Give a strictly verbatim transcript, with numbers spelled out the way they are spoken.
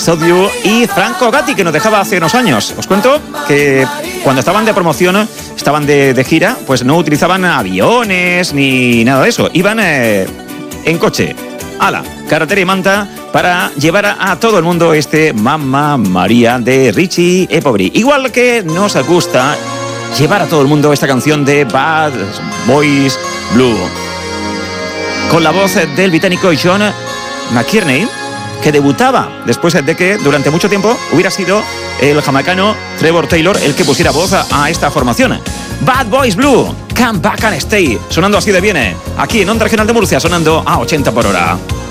Sodio y Franco Gatti, que nos dejaba hace unos años. Os cuento que cuando estaban de promoción, estaban de, de gira, pues no utilizaban aviones ni nada de eso. Iban eh, en coche, ala, carretera y manta, para llevar a, a todo el mundo este Mamma María de Richie e Poveri. Igual que nos gusta llevar a todo el mundo esta canción de Bad Boys Blue, con la voz del británico John McKierney, que debutaba después de que durante mucho tiempo hubiera sido el jamaicano Trevor Taylor el que pusiera voz a, a esta formación. Bad Boys Blue, Come Back and Stay, sonando así de bien, aquí en Onda Regional de Murcia, sonando a ochenta por hora.